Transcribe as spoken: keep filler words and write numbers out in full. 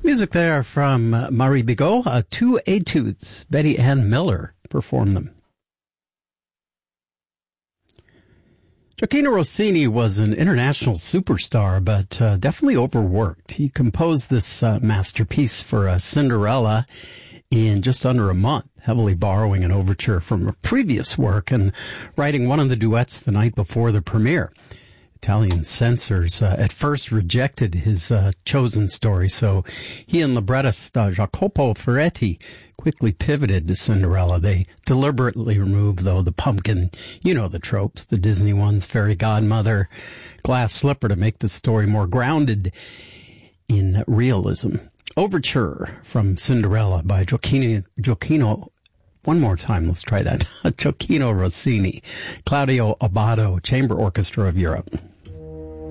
Music there from uh, Marie Bigot, uh, two etudes. Betty Ann Miller performed them. Gioachino Rossini was an international superstar, but uh, definitely overworked. He composed this uh, masterpiece for uh, Cinderella in just under a month, heavily borrowing an overture from a previous work and writing one of the duets the night before the premiere. Italian censors uh, at first rejected his uh, chosen story, so he and librettist uh, Jacopo Ferretti quickly pivoted to Cinderella. They deliberately removed, though, the pumpkin, you know the tropes, the Disney ones, fairy godmother, glass slipper, to make the story more grounded in realism. Overture from Cinderella by Gioachino, Gioachino One more time, let's try that. Gioachino Rossini, Claudio Abbado, Chamber Orchestra of Europe.